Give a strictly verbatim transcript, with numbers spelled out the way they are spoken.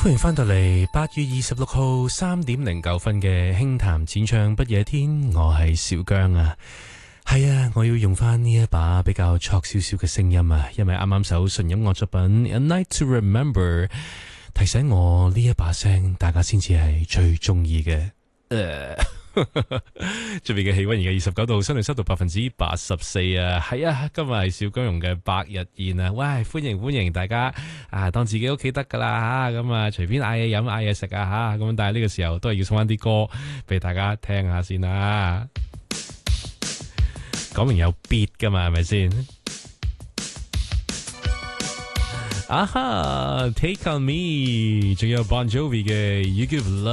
歡迎翻到嚟八月二十六號三點零九分嘅輕談淺唱不夜天，我係小姜啊。係啊，我要用翻呢一把比較挫少少嘅聲音啊，因為啱啱首純音樂作品《A Night to Remember》提醒我呢一把聲，大家先至係最中意嘅。誒，出邊嘅氣溫而家二十九度，相對濕度百分之八十四啊。係啊，今日係小姜蓉嘅百日宴啊。喂，歡迎歡迎大家啊，當自己屋企得噶啦吓，咁啊隨便嗌嘢飲嗌嘢食啊吓，咁但係呢個時候都係要送翻啲歌俾大家聽下先啦。講明有 beat 噶嘛，係咪先？啊哈 ，Take on Me，仲有 Bon Jovi 嘅 You Give Love。